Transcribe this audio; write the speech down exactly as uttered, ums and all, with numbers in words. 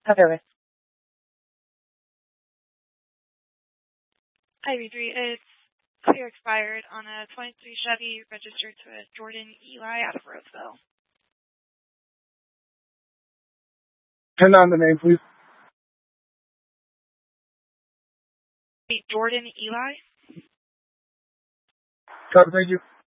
Service. Hi, V three. It's clear expired on a twenty-three Chevy registered to a Jordan Eli out of Roseville. Turn on the name, please. Jordan Eli? Copy, thank you.